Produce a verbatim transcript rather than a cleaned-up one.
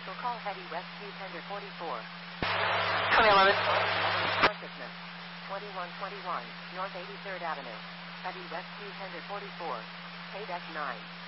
Special call heavy rescue tender forty-four. twenty eleven. Consciousness. twenty-one twenty-one, North eighty-third Avenue. Heavy rescue tender forty-four. K nine.